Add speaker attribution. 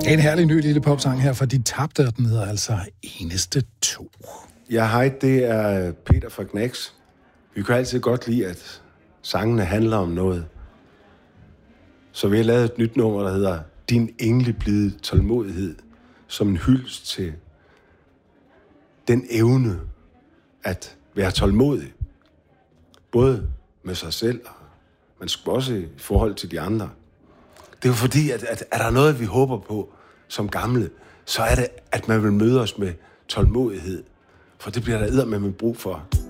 Speaker 1: En herlig ny lille popsang her fra De Tabte, og den hedder altså Eneste To.
Speaker 2: Ja, hej, det er Peter fra Knacks. Vi kan altid godt lide, at sangene handler om noget. Så vi har lavet et nyt nummer, der hedder Din engleblide tålmodighed, som en hyldest til den evne at være tålmodig. Både med sig selv, men også i forhold til de andre. Det er jo fordi, at er der noget, vi håber på som gamle, så er det, at man vil møde os med tålmodighed. For det bliver der eddermame brug for.